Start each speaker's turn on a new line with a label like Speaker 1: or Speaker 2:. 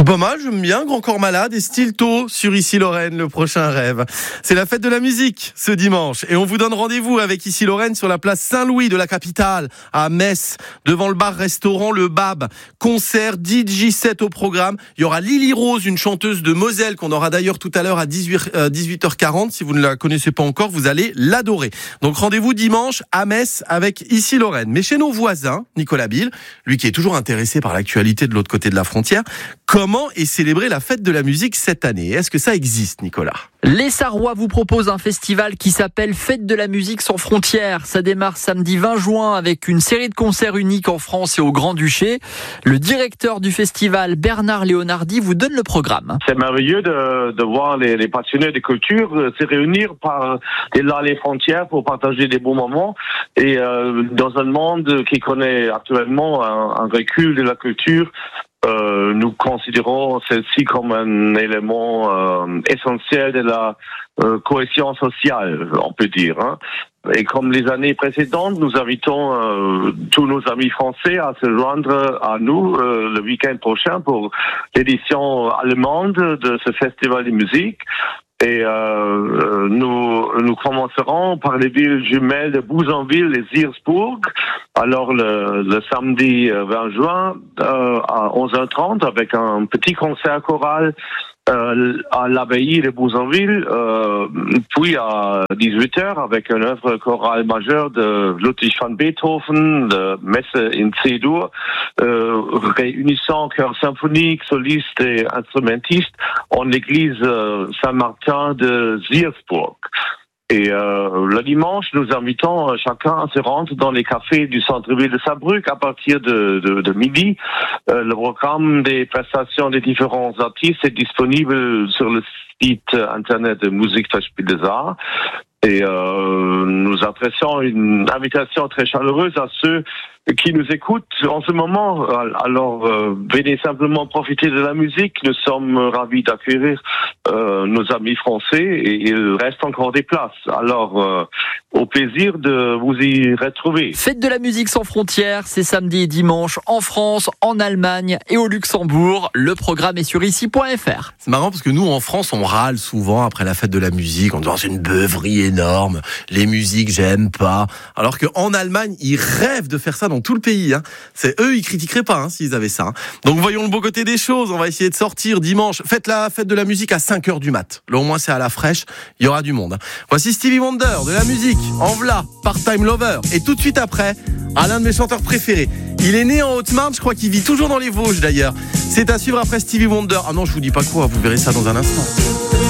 Speaker 1: C'est pas mal, j'aime bien, Grand Corps Malade et Stilto sur Ici Lorraine, le prochain rêve. C'est la fête de la musique ce dimanche et on vous donne rendez-vous avec Ici Lorraine sur la place Saint-Louis de la capitale à Metz, devant le bar-restaurant Le Bab. Concert, DJ set au programme. Il y aura Lily Rose, une chanteuse de Moselle qu'on aura d'ailleurs tout à l'heure à 18h40. Si vous ne la connaissez pas encore, vous allez l'adorer. Donc rendez-vous dimanche à Metz avec Ici Lorraine. Mais chez nos voisins, Nicolas Bill, lui qui est toujours intéressé par l'actualité de l'autre côté de la frontière, comment est célébrée la fête de la musique cette année? Est-ce que ça existe, Nicolas?
Speaker 2: Les Sarrois vous proposent un festival qui s'appelle Fête de la musique sans frontières. Ça démarre samedi 20 juin avec une série de concerts uniques en France et au Grand-Duché. Le directeur du festival, Bernard Leonardi, vous donne le programme.
Speaker 3: C'est merveilleux de voir les passionnés de culture se réunir par-delà les frontières pour partager des bons moments. Et dans un monde qui connaît actuellement un recul de la culture, nous considérons celle-ci comme un élément essentiel de la cohésion sociale, on peut dire. Et comme les années précédentes, nous invitons tous nos amis français à se joindre à nous le week-end prochain pour l'édition allemande de ce festival de musique. Et nous commencerons par les villes jumelles de Bougainville et Würzburg. Alors le samedi 20 juin à 11h30 avec un petit concert choral à l'abbaye de Bougainville, puis à 18h avec une œuvre chorale majeure de Ludwig van Beethoven, de Messe in C-Dur, réunissant chœur symphonique, solistes et instrumentistes en l'église Saint-Martin de Würzburg. Et le dimanche, nous invitons chacun à se rendre dans les cafés du centre-ville de Saarbrück à partir de midi. Le programme des prestations des différents artistes est disponible sur le site internet de Musikverspiel des Arts. Et nous adressons une invitation très chaleureuse à ceux qui nous écoutent en ce moment. Alors, venez simplement profiter de la musique. Nous sommes ravis d'accueillir nos amis français et il reste encore des places. Alors, au plaisir de vous y retrouver.
Speaker 2: Fête de la musique sans frontières, c'est samedi et dimanche en France, en Allemagne et au Luxembourg. Le programme est sur ici.fr.
Speaker 1: C'est marrant parce que nous, en France, on râle souvent après la fête de la musique en disant c'est une beuverie énorme, les musiques, j'aime pas. Alors qu'en Allemagne, ils rêvent de faire ça dans tout le pays. C'est eux, ils critiqueraient pas s'ils avaient ça. Donc voyons le beau côté des choses. On va essayer de sortir dimanche. Faites la fête de la musique à 5h du mat. Là, au moins, c'est à la fraîche. Il y aura du monde. Voici Stevie Wonder, de la musique. En v'là, Part-Time Lover. Et tout de suite après, l'un de mes chanteurs préférés. Il est né en Haute-Marne, je crois qu'il vit toujours dans les Vosges d'ailleurs. C'est à suivre après Stevie Wonder. Ah non, je vous dis pas quoi, vous verrez ça dans un instant.